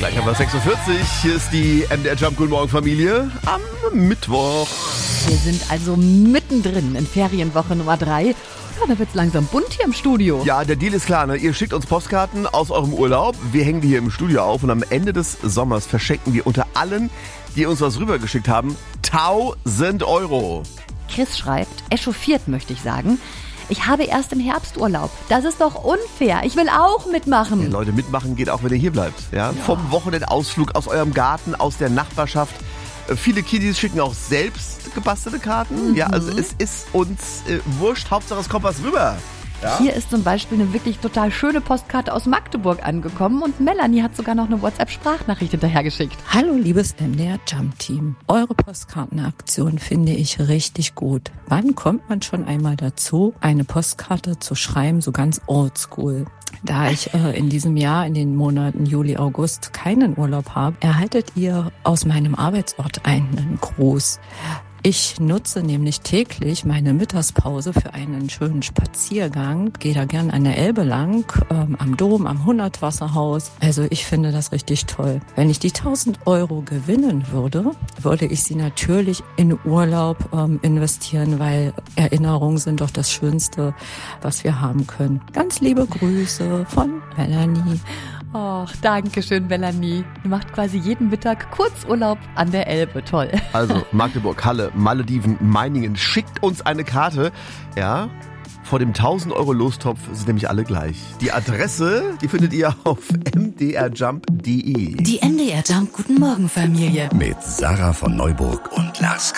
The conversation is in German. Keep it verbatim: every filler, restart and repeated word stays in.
Gleich haben wir sechs Uhr vierzig. Hier ist die M D R Jump Guten Morgen Familie am Mittwoch. Wir sind also mittendrin in Ferienwoche Nummer drei. Ja, da wird's langsam bunt hier im Studio. Ja, der Deal ist klar, ne? Ihr schickt uns Postkarten aus eurem Urlaub. Wir hängen die hier im Studio auf und am Ende des Sommers verschenken wir unter allen, die uns was rübergeschickt haben, tausend Euro. Chris schreibt, echauffiert möchte ich sagen, ich habe erst im Herbsturlaub. Das ist doch unfair. Ich will auch mitmachen. Ja, Leute, mitmachen geht auch, wenn ihr hier bleibt. Ja? Ja. Vom Wochenendausflug aus eurem Garten, aus der Nachbarschaft. Viele Kiddies schicken auch selbst gebastelte Karten. Mhm. Ja, also es ist uns äh, wurscht. Hauptsache es kommt was rüber. Ja? Hier ist zum Beispiel eine wirklich total schöne Postkarte aus Magdeburg angekommen und Melanie hat sogar noch eine WhatsApp-Sprachnachricht hinterhergeschickt. Hallo liebes M D R Jump Team. Eure Postkartenaktion finde ich richtig gut. Wann kommt man schon einmal dazu, eine Postkarte zu schreiben, so ganz oldschool? Da ich äh, in diesem Jahr, in den Monaten Juli, August keinen Urlaub habe, erhaltet ihr aus meinem Arbeitsort einen Gruß. Ich nutze nämlich täglich meine Mittagspause für einen schönen Spaziergang. Gehe da gern an der Elbe lang, ähm, am Dom, am Hundertwasserhaus. Also ich finde das richtig toll. Wenn ich die tausend Euro gewinnen würde, würde ich sie natürlich in Urlaub ähm, investieren, weil Erinnerungen sind doch das Schönste, was wir haben können. Ganz liebe Grüße von Melanie. Och, danke schön, Melanie. Ihr macht quasi jeden Mittag Kurzurlaub an der Elbe. Toll. Also Magdeburg, Halle, Malediven, Meiningen, schickt uns eine Karte. Ja, vor dem tausend Euro Lostopf sind nämlich alle gleich. Die Adresse, die findet ihr auf m d r jump punkt d e. Die M D R Jump Guten Morgen Familie. Mit Sarah von Neuburg und Lars